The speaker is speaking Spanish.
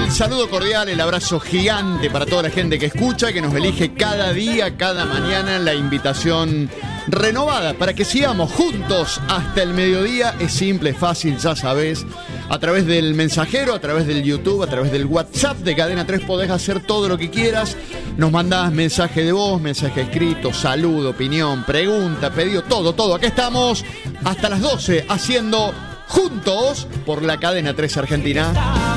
El saludo cordial, el abrazo gigante para toda la gente que escucha, que nos elige cada día, cada mañana, la invitación renovada para que sigamos juntos hasta el mediodía. Es simple, fácil, ya sabés. A través del mensajero, a través del YouTube, a través del WhatsApp de Cadena 3 podés hacer todo lo que quieras. Nos mandás mensaje de voz, mensaje escrito, saludo, opinión, pregunta, pedido, todo. Acá estamos hasta las 12 haciendo juntos por la Cadena 3 Argentina.